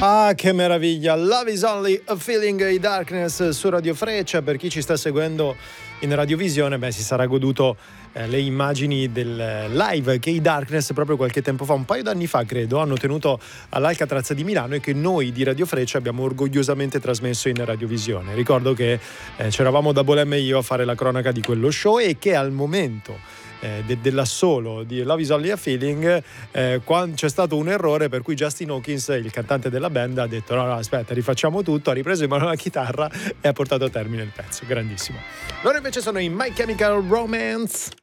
Ah, che meraviglia! Love is only a feeling, i Darkness su Radio Freccia. Per chi ci sta seguendo in radiovisione, si sarà goduto le immagini del live che i Darkness proprio qualche tempo fa, un paio d'anni fa credo, hanno tenuto all'Alcatraz di Milano e che noi di Radio Freccia abbiamo orgogliosamente trasmesso in radiovisione. Ricordo che c'eravamo da Bolemme e io a fare la cronaca di quello show e che al momento dell'assolo di Love is Only a Feeling c'è stato un errore per cui Justin Hawkins, il cantante della band, ha detto no aspetta, rifacciamo tutto, ha ripreso in mano la chitarra e ha portato a termine il pezzo. Grandissimo. Loro invece sono in My Chemical Romance.